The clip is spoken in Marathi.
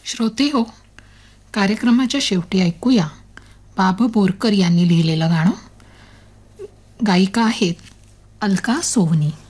श्रोते हो, कार्यक्रमाच्या शेवटी ऐकूया बाब बोरकर यांनी लिहिलेलं गाणं. गायिका आहेत अलका सोवनी.